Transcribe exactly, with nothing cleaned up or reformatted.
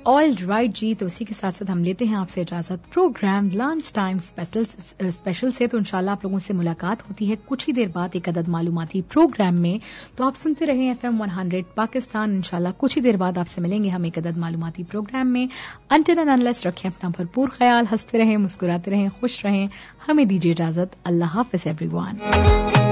All right जी, तो उसी के साथ साथ हम लेते हैं आपसे इजाजत programme lunch time special special से। तो इंशाल्लाह आप लोगों से मुलाकात होती है कुछ ही देर बाद एक अदद मालूमाती प्रोग्राम में। तो आप सुनते रहे F M one hundred Pakistan. इंशाल्लाह कुछ ही देर बाद आपसे मिलेंगे हम एक अदद मालूमाती प्रोग्राम में। अनटिल एंड अनलेस रखें अपना भरपूर ख्याल, हंसते रहें, मुस्कुराते रहें, खुश रहें। हमें दीजिए इजाजत। अल्लाह हाफिज एवरीवन।